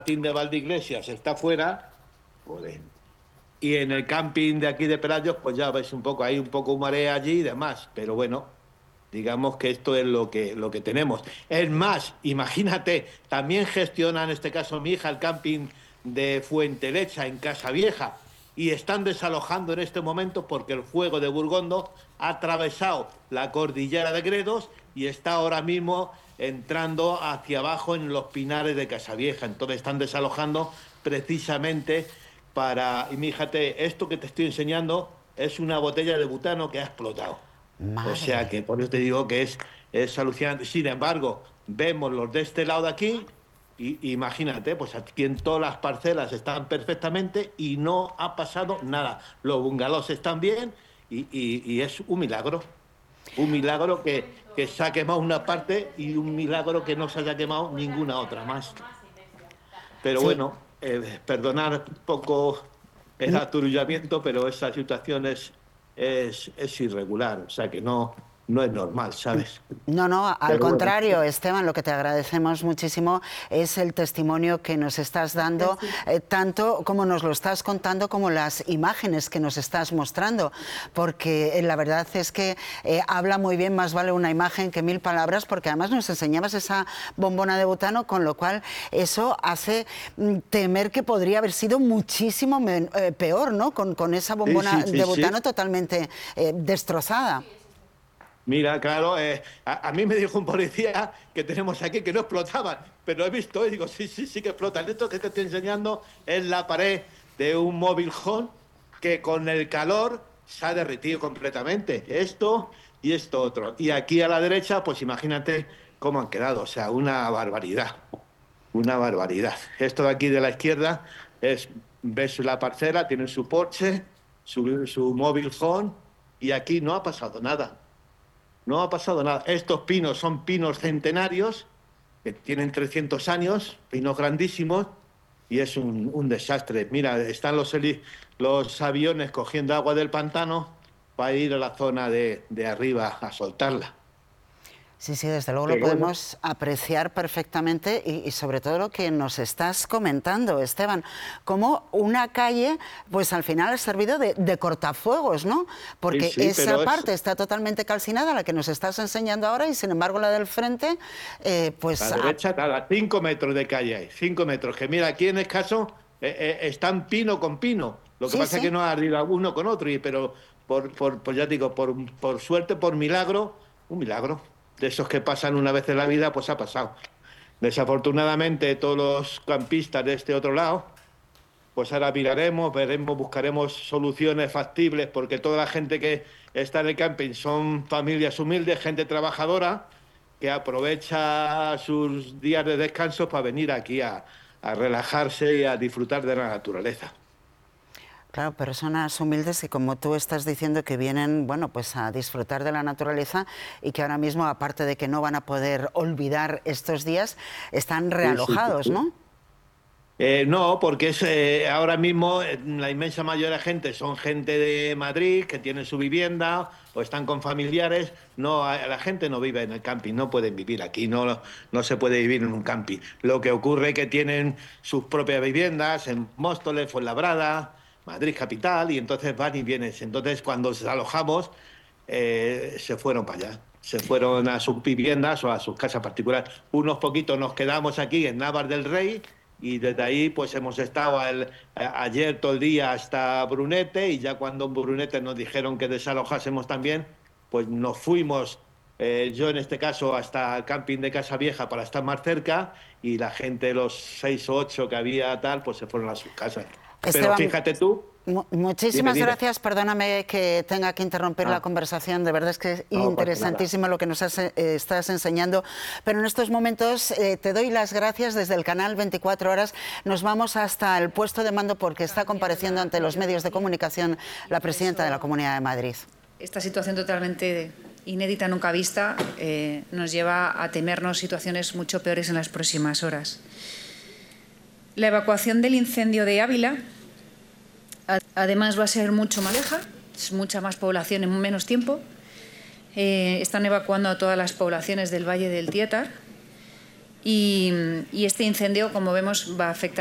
Martín de Valdeiglesias está fuera, joder. Y en el camping de aquí de Pelayos, pues ya ves un poco, hay un poco marea allí y demás. Pero bueno, digamos que esto es lo que tenemos. Es más, imagínate, también gestiona en este caso mi hija el camping de Fuentelecha en Casavieja y están desalojando en este momento porque el fuego de Burgondo ha atravesado la cordillera de Gredos y está ahora mismo entrando hacia abajo en los pinares de Casavieja. Entonces están desalojando precisamente para... Y fíjate, esto que te estoy enseñando es una botella de butano que ha explotado. O sea Madre. que por eso te digo que es alucinante. Sin embargo, vemos los de este lado de aquí y imagínate, pues aquí en todas las parcelas están perfectamente y no ha pasado nada. Los bungalows están bien y es un milagro. Un milagro que se ha quemado una parte y un milagro que no se haya quemado ninguna otra más. Pero Sí. bueno, perdonar un poco el aturullamiento, pero esa situación es irregular, o sea que no es normal, ¿sabes? No, no, al Pero bueno, contrario, Esteban, lo que te agradecemos muchísimo es el testimonio que nos estás dando, tanto como nos lo estás contando, como las imágenes que nos estás mostrando, porque la verdad es que habla muy bien, más vale una imagen que 1000 palabras, porque además nos enseñabas esa bombona de butano, con lo cual eso hace temer que podría haber sido muchísimo peor, ¿no? Con esa sí, bombona sí, sí, de sí. butano totalmente destrozada. Mira, claro, a mí me dijo un policía que tenemos aquí que no explotaban, pero he visto y digo, sí, sí, sí que explotan. Esto que te estoy enseñando es la pared de un móvil home que con el calor se ha derretido completamente. Esto y esto otro. Y aquí a la derecha, pues imagínate cómo han quedado. O sea, una barbaridad. Una barbaridad. Esto de aquí de la izquierda es, ves la parcela, tienen su porche, su móvil home y aquí no ha pasado nada. No ha pasado nada. Estos pinos son pinos centenarios que tienen 300 años, pinos grandísimos, y es un desastre. Mira, están los aviones cogiendo agua del pantano para ir a la zona de arriba a soltarla. Sí, sí, desde luego lo Pero bueno, podemos apreciar perfectamente y sobre todo lo que nos estás comentando, Esteban, como una calle, pues al final ha servido de cortafuegos, ¿no? sí, Porque sí, esa pero es parte está totalmente calcinada, la que nos estás enseñando ahora, y sin embargo la del frente, pues la derecha, nada, 5 metros de calle hay, 5 metros. Que mira, aquí en escaso están pino con pino. Lo que sí, pasa es que sí. no ha arriba uno con otro, pero pues ya digo, por suerte, por milagro, un milagro. De esos que pasan una vez en la vida, pues ha pasado. Desafortunadamente, todos los campistas de este otro lado, pues ahora miraremos, veremos, buscaremos soluciones factibles, porque toda la gente que está en el camping son familias humildes, gente trabajadora, que aprovecha sus días de descanso para venir aquí a relajarse y a disfrutar de la naturaleza. Claro, personas humildes que, como tú estás diciendo, que vienen, bueno, pues a disfrutar de la naturaleza y que ahora mismo, aparte de que no van a poder olvidar estos días, están Sí, sí, sí, realojados, sí. ¿no? No, porque ahora mismo la inmensa mayoría de gente son gente de Madrid que tienen su vivienda o están con familiares. No, la gente no vive en el camping, no pueden vivir aquí, no se puede vivir en un camping. Lo que ocurre es que tienen sus propias viviendas en Móstoles, Fuenlabrada, Madrid capital, y entonces van y vienen. Entonces, cuando nos alojamos, se fueron para allá. Se fueron a sus viviendas o a sus casas particulares. Unos poquitos nos quedamos aquí en Navas del Rey y desde ahí pues hemos estado ayer todo el día hasta Brunete, y ya cuando en Brunete nos dijeron que desalojásemos también, pues nos fuimos, yo en este caso hasta el camping de Casa Vieja para estar más cerca, y la gente, los 6 o 8 que había tal, pues se fueron a sus casas. Pero Esteban, fíjate tú, dime, muchísimas dime. gracias. Perdóname que tenga que interrumpir la Ah, conversación. De verdad es que es no pasa nada. interesantísimo lo que nos estás enseñando. Pero en estos momentos te doy las gracias desde el canal 24 Horas. Nos vamos hasta el puesto de mando porque está compareciendo ante los medios de comunicación la presidenta de la Comunidad de Madrid. Esta situación totalmente inédita, nunca vista, nos lleva a temernos situaciones mucho peores en las próximas horas. La evacuación del incendio de Ávila, además, va a ser mucho más leja, es mucha más población en menos tiempo. Están evacuando a todas las poblaciones del Valle del Tiétar. y este incendio, como vemos, va a afectar